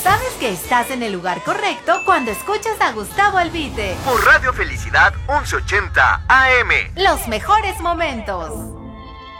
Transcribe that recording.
sabes que estás en el lugar correcto cuando escuchas a Gustavo Albite. Por Radio Felicidad 1180 AM. Los mejores momentos.